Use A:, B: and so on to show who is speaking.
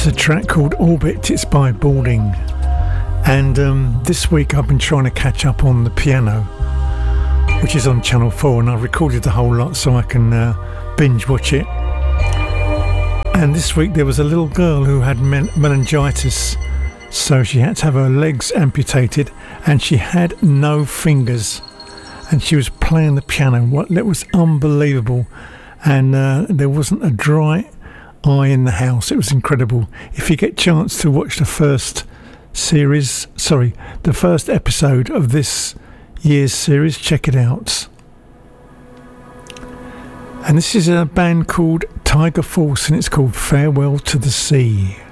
A: This is a track called Orbit. It's by Balding. And this week I've been trying to catch up on the piano, which is on Channel 4, and I've recorded the whole lot so I can binge watch it. And this week there was a little girl who had meningitis, so she had to have her legs amputated and she had no fingers, and she was playing the piano. It was unbelievable, and there wasn't a dry eye in the house. It was incredible. If you get a chance to watch the first episode of this year's series, check it out. And this is a band called Tiger Force, and it's called Farewell to the Sea.